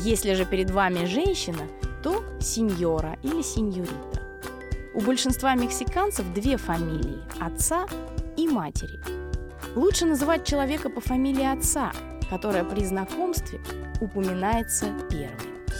Если же перед вами женщина, то сеньора или сеньорита. У большинства мексиканцев две фамилии – отца и матери. Лучше называть человека по фамилии отца, которая при знакомстве упоминается первой.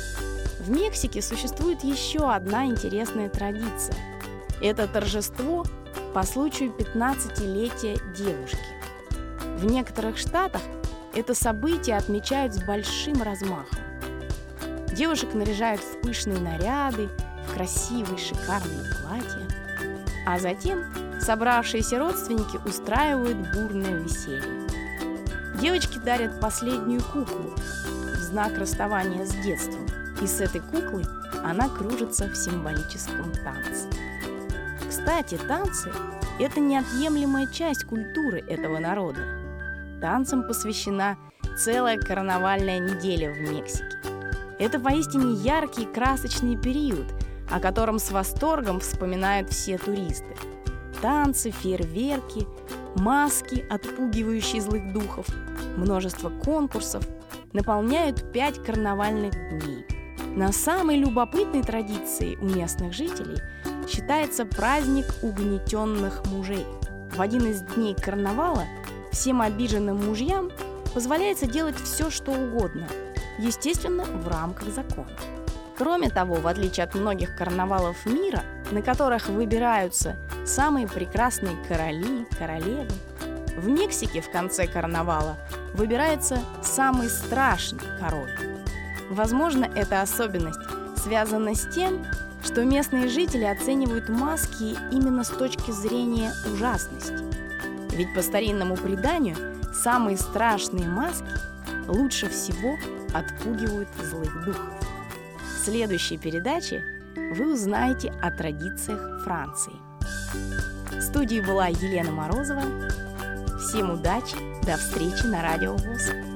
В Мексике существует еще одна интересная традиция. Это торжество по случаю 15-летия девушки. В некоторых штатах это событие отмечают с большим размахом. Девушек наряжают в пышные наряды, в красивые шикарные платья, а затем собравшиеся родственники устраивают бурное веселье. Девочки дарят последнюю куклу в знак расставания с детством, и с этой куклой она кружится в символическом танце. Кстати, танцы – это неотъемлемая часть культуры этого народа. Танцам посвящена целая карнавальная неделя в Мексике. Это поистине яркий и красочный период, о котором с восторгом вспоминают все туристы. Танцы, фейерверки, маски, отпугивающие злых духов, множество конкурсов наполняют 5 карнавальных дней. Но самой любопытной традицией у местных жителей считается праздник угнетенных мужей. В один из дней карнавала всем обиженным мужьям позволяется делать все, что угодно, естественно, в рамках закона. Кроме того, в отличие от многих карнавалов мира, на которых выбираются самые прекрасные короли, королевы, в Мексике в конце карнавала выбирается самый страшный король. Возможно, эта особенность связана с тем, что местные жители оценивают маски именно с точки зрения ужасности. Ведь по старинному преданию самые страшные маски лучше всего отпугивают злых духов. В следующей передаче вы узнаете о традициях Франции. В студии была Елена Морозова. Всем удачи, до встречи на Радио ВОС.